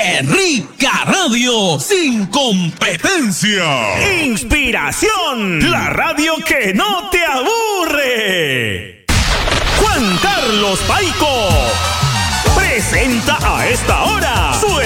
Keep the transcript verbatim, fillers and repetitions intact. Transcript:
¡Qué rica radio! ¡Sin competencia! ¡Inspiración! La radio que no te aburre. Juan Carlos Paico presenta a esta hora su